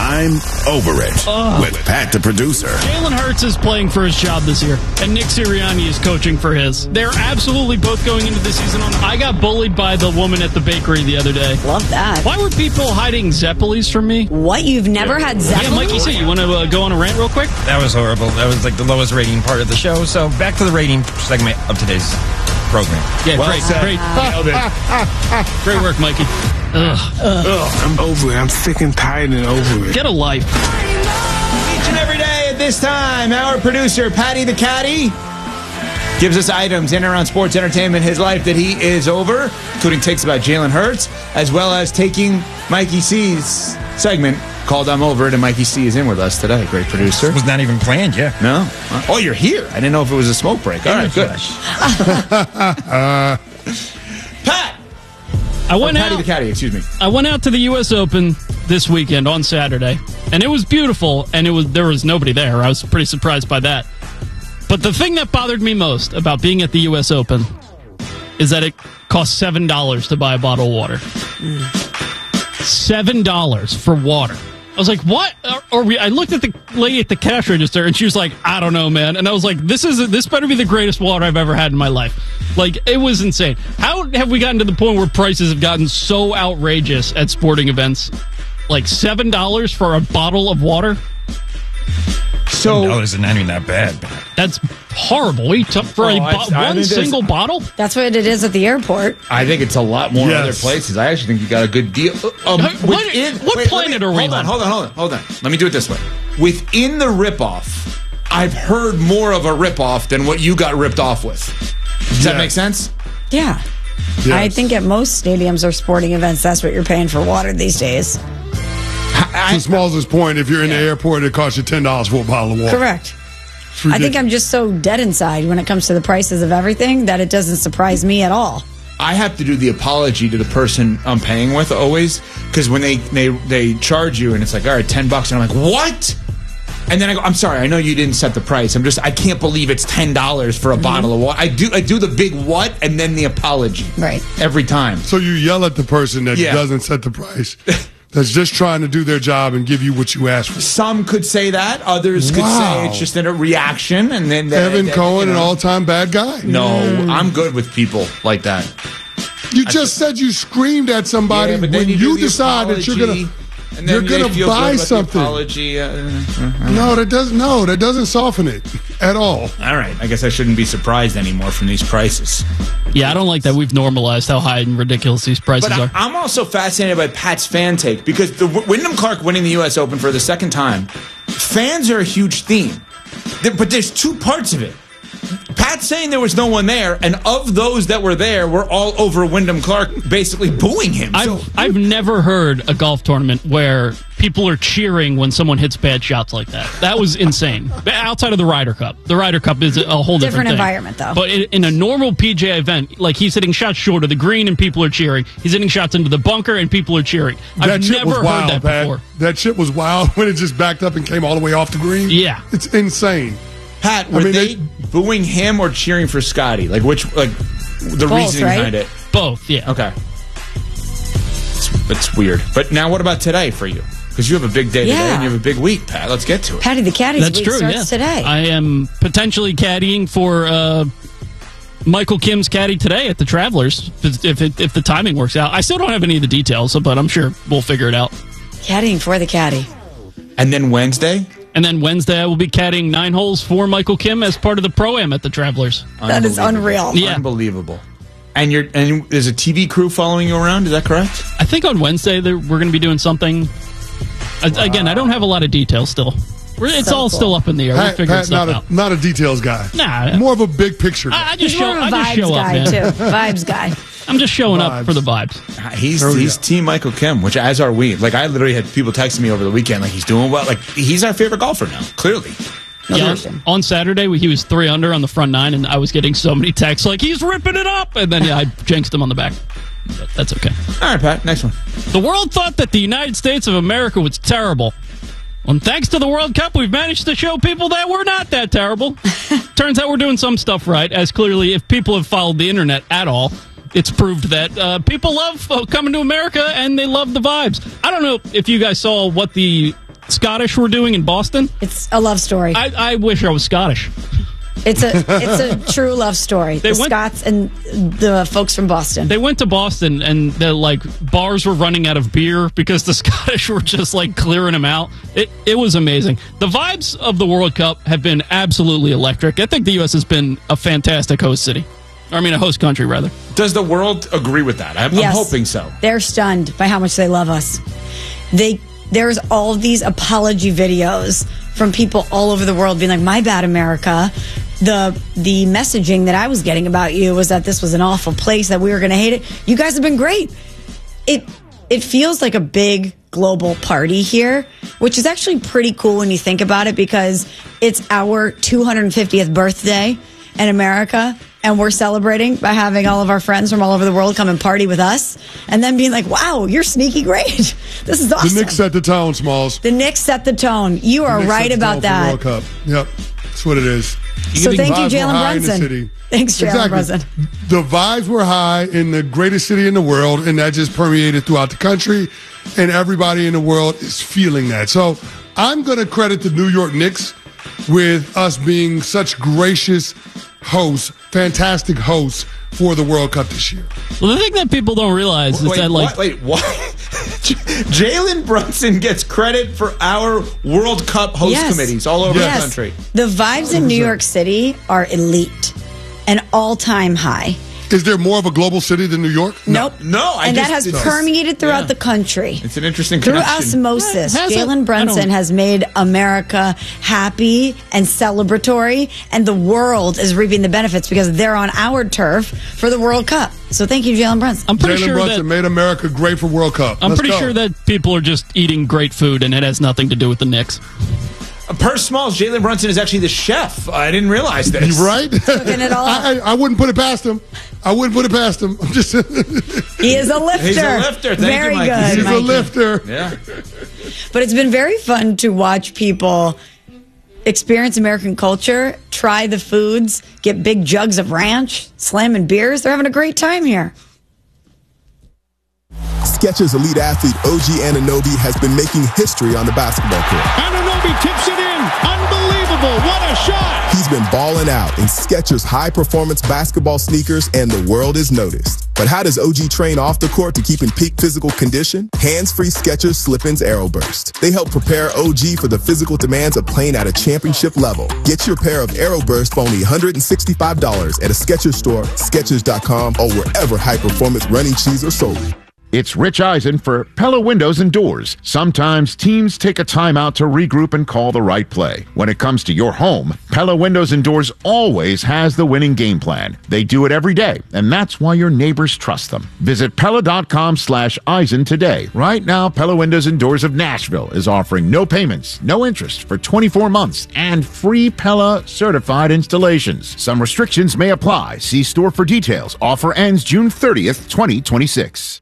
I'm Over It with Pat the producer. Jalen Hurts is playing for his job this year, and Nick Sirianni is coaching for his. They're absolutely both going into the season on. I got bullied by the woman at the bakery the other day. Love that. Why were people hiding Zeppelis from me? What? You've never had Zeppelis? Yeah, Mikey C, you want to go on a rant real quick? That was horrible. That was like the lowest rating part of the show. So back to the rating segment of today's program. Yeah, Well great, said. great. Great work, Mikey. I'm over it. I'm sick and tired and over it. Get a life. Each and every day at this time, our producer, Patty the Caddy, gives us items in and around sports, entertainment, his life that he is over, including takes about Jalen Hurts, as well as taking Mikey C's segment called I'm Over It, and Mikey C is in with us today. Great producer. Was not even planned, yeah. No? Oh, you're here. I didn't know if it was a smoke break. All right, good. Pat! Patty the Caddy, excuse me. I went out to the U.S. Open this weekend on Saturday, and it was beautiful, and there was nobody there. I was pretty surprised by that. But the thing that bothered me most about being at the U.S. Open is that it cost $7 to buy a bottle of water. $7 for water. I was like, what? I looked at the lady at the cash register, and she was like, I don't know, man. And I was like, this better be the greatest water I've ever had in my life. Like, it was insane. How have we gotten to the point where prices have gotten so outrageous at sporting events? Like $7 for a bottle of water? So $7 is not even that bad. That's horrible. For one single bottle? That's what it is at the airport. I think it's a lot more in other places. I actually think you got a good deal. What planet are we on? Hold on. Let me do it this way. Within the ripoff, I've heard more of a ripoff than what you got ripped off with. Does that make sense? Yeah. Yes. I think at most stadiums or sporting events, that's what you're paying for water these days. To Smalls' point, if you're in the airport, it costs you $10 for a bottle of water. Correct. I think I'm just so dead inside when it comes to the prices of everything that it doesn't surprise me at all. I have to do the apology to the person I'm paying with always, because when they charge you and it's like, all right, $10, and I'm like, what? And then I go, I'm sorry, I know you didn't set the price. I can't believe it's $10 for a bottle of water. I do the big what and then the apology. Right. Every time. So you yell at the person that doesn't set the price. That's just trying to do their job and give you what you asked for. Some could say that. Others could say it's just a reaction. And then Evan Cohen, an all-time bad guy? No, I'm good with people like that. You just said you screamed at somebody when you decide that you're gonna buy something. No, that doesn't soften it at all. All right, I guess I shouldn't be surprised anymore from these prices. Yeah, I don't like that we've normalized how high and ridiculous these prices are. I'm also fascinated by Pat's fan take, because the Wyndham Clark winning the U.S. Open for the second time, fans are a huge theme. But there's two parts of it. Pat's saying there was no one there, and of those that were there, were all over Wyndham Clark basically booing him. I've never heard a golf tournament where people are cheering when someone hits bad shots like that. That was insane. Outside of the Ryder Cup. The Ryder Cup is a whole different thing. Environment, though. But in a normal PGA event, like he's hitting shots short of the green and people are cheering. He's hitting shots into the bunker and people are cheering. I've never heard that before. That shit was wild when it just backed up and came all the way off the green. Yeah. It's insane. Pat, were they booing him or cheering for Scotty? Like the reasoning behind it? Both, yeah. Okay. It's weird. But now what about today for you? Because you have a big day today and you have a big week, Pat. Let's get to it. Patty the Caddy's week starts today. I am potentially caddying for Michael Kim's caddy today at the Travelers, if the timing works out. I still don't have any of the details, but I'm sure we'll figure it out. Caddying for the caddy. And then Wednesday? And then Wednesday, I will be caddying 9 holes for Michael Kim as part of the Pro-Am at the Travelers. That is unreal. Yeah. Unbelievable. And there's a TV crew following you around, is that correct? I think on Wednesday we're going to be doing something. Again, I don't have a lot of details still. It's all still up in the air. We're figuring stuff out. Not a details guy. Nah. More of a big picture guy. I just show up, man. Vibes guy. I'm just showing up for the vibes. He's Team Michael Kim, which as are we. Like, I literally had people texting me over the weekend, like, he's doing well. Like, he's our favorite golfer now, clearly. Yeah, on Saturday, he was 3 under on the front 9, and I was getting so many texts like, he's ripping it up! And then, I jinxed him on the back. But that's okay. All right, Pat, next one. The world thought that the United States of America was terrible. Well, thanks to the World Cup, we've managed to show people that we're not that terrible. Turns out we're doing some stuff right, as clearly, if people have followed the internet at all, it's proved that people love coming to America, and they love the vibes. I don't know if you guys saw what the Scottish were doing in Boston. It's a love story. I wish I was Scottish. It's a true love story. The Scots and the folks from Boston. They went to Boston and the bars were running out of beer because the Scottish were just clearing them out. It was amazing. The vibes of the World Cup have been absolutely electric. I think the U.S. has been a fantastic host city. I mean, a host country, rather. Does the world agree with that? I'm hoping so. They're stunned by how much they love us. There's all of these apology videos from people all over the world being like, my bad, America. The messaging that I was getting about you was that this was an awful place, that we were going to hate it. You guys have been great. It feels like a big global party here, which is actually pretty cool when you think about it, because it's our 250th birthday in America, and we're celebrating by having all of our friends from all over the world come and party with us, and then being like, wow, you're sneaky great. This is awesome. The Knicks set the tone, Smalls. The Knicks set the tone. You are right about that. World Cup. Yep, that's what it is. So thank you, Jalen Brunson. Thanks, Jalen Brunson. The vibes were high in the greatest city in the world, and that just permeated throughout the country, and everybody in the world is feeling that. So I'm going to credit the New York Knicks with us being such gracious hosts, fantastic hosts for the World Cup this year. Well, the thing that people don't realize is that what? Jalen Brunson gets credit for our World Cup host committees all over the country. The vibes in New York City are elite, an all-time high. Is there more of a global city than New York? Nope. No. That has permeated throughout the country. It's an interesting connection. Through osmosis, Jalen Brunson has made America happy and celebratory, and the world is reaping the benefits because they're on our turf for the World Cup. So thank you, Jalen Brunson. Jalen Brunson made America great for World Cup. I'm pretty sure that people are just eating great food, and it has nothing to do with the Knicks. Per Smalls, Jalen Brunson is actually the chef. I didn't realize this. You're right? Cooking it all up. I wouldn't put it past him. I'm just. He is a lifter. He's a lifter. Very you, good. He's a lifter. Yeah. But it's been very fun to watch people experience American culture, try the foods, get big jugs of ranch, slamming beers. They're having a great time here. Skechers elite athlete OG Anunoby has been making history on the basketball court. Anunoby tips it in. Unbelievable. What a shot. He's been balling out in Skechers high-performance basketball sneakers, and the world is noticed. But how does OG train off the court to keep in peak physical condition? Hands-free Skechers Slip-ins Aeroburst. They help prepare OG for the physical demands of playing at a championship level. Get your pair of Aeroburst for only $165 at a Skechers store, Skechers.com, or wherever high-performance running shoes are sold. It's Rich Eisen for Pella Windows and Doors. Sometimes teams take a timeout to regroup and call the right play. When it comes to your home, Pella Windows and Doors always has the winning game plan. They do it every day, and that's why your neighbors trust them. Visit Pella.com/Eisen today. Right now, Pella Windows and Doors of Nashville is offering no payments, no interest for 24 months, and free Pella certified installations. Some restrictions may apply. See store for details. Offer ends June 30th, 2026.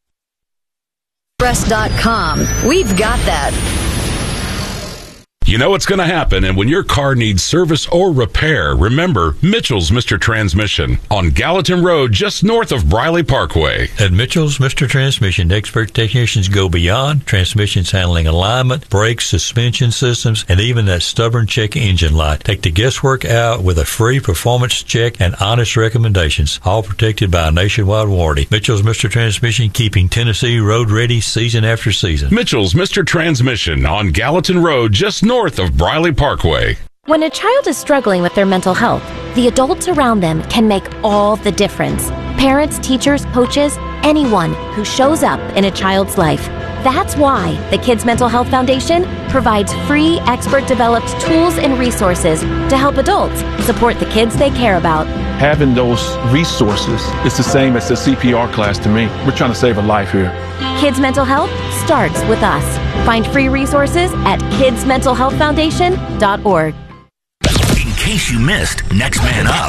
Express.com. We've got that. You know what's going to happen, and when your car needs service or repair, remember Mitchell's Mr. Transmission on Gallatin Road, just north of Briley Parkway. At Mitchell's Mr. Transmission, expert technicians go beyond transmissions handling alignment, brakes, suspension systems, and even that stubborn check engine light. Take the guesswork out with a free performance check and honest recommendations, all protected by a nationwide warranty. Mitchell's Mr. Transmission, keeping Tennessee road ready season after season. Mitchell's Mr. Transmission on Gallatin Road, just north of Briley Parkway. When a child is struggling with their mental health, the adults around them can make all the difference. Parents, teachers, coaches, anyone who shows up in a child's life. That's why the Kids Mental Health Foundation provides free, expert-developed tools and resources to help adults support the kids they care about. Having those resources is the same as the CPR class to me. We're trying to save a life here. Kids Mental Health starts with us. Find free resources at kidsmentalhealthfoundation.org. In case you missed Next Man Up.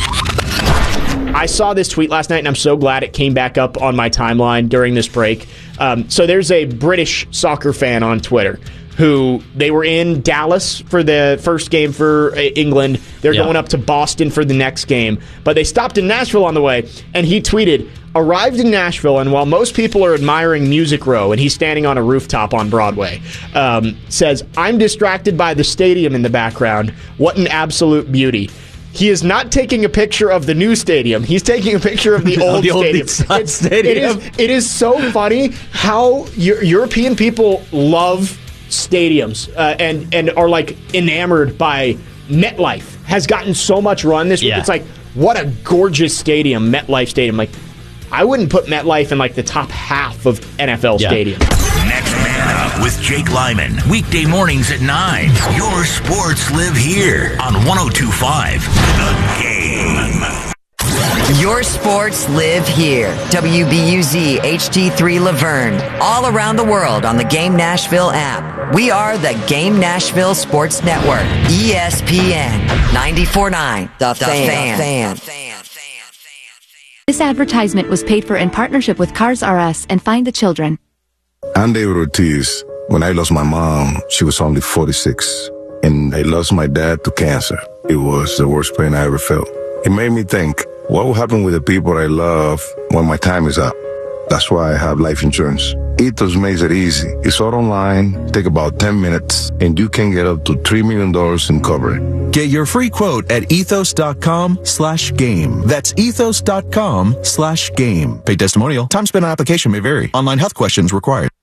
I saw this tweet last night, and I'm so glad it came back up on my timeline during this break. So there's a British soccer fan on Twitter who they were in Dallas for the first game for England. They're going up to Boston for the next game. But they stopped in Nashville on the way, and he tweeted, arrived in Nashville, and while most people are admiring Music Row, and he's standing on a rooftop on Broadway, says, I'm distracted by the stadium in the background. What an absolute beauty. He is not taking a picture of the new stadium. He's taking a picture of the old stadium. It is so funny how European people love stadiums and are like enamored by MetLife. Has gotten so much run this week. It's like, what a gorgeous stadium, MetLife Stadium. Like, I wouldn't put MetLife in like the top half of NFL stadiums. Next Man Up with Jake Lyman. Weekday mornings at 9. Your sports live here on 102.5 The Game. Your sports live here. WBUZ HD3 Laverne. All around the world on the Game Nashville app. We are the Game Nashville Sports Network. ESPN 94.9. The Fan. This advertisement was paid for in partnership with Cars R Us and Find the Children. I'm David Ortiz. When I lost my mom, she was only 46. And I lost my dad to cancer. It was the worst pain I ever felt. It made me think, what will happen with the people I love when my time is up? That's why I have life insurance. Ethos makes it easy. It's all online, take about 10 minutes, and you can get up to $3 million in coverage. Get your free quote at ethos.com/game. That's ethos.com/game. Paid testimonial. Time spent on application may vary. Online health questions required.